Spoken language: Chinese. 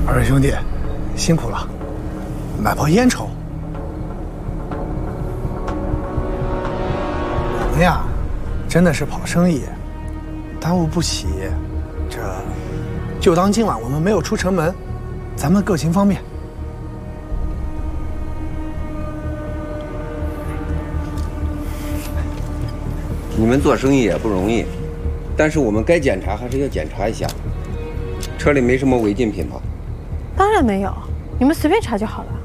二位兄弟，辛苦了，买包烟抽。我们呀，真的是跑生意，耽误不起。这就当今晚我们没有出城门，咱们各行方便。 你们做生意也不容易，但是我们该检查还是要检查一下。车里没什么违禁品吧？ 当然没有，你们随便查就好了。